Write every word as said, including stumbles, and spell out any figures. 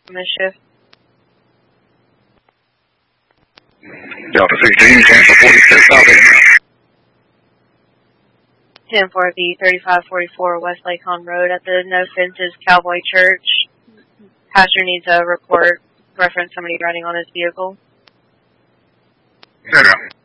on this shift? Delta sixteen, cancel forty-six, out there. ten for the thirty-five forty-four West Lacon Road at the No Fences Cowboy Church. Pastor needs a report reference somebody riding on his vehicle. Set up.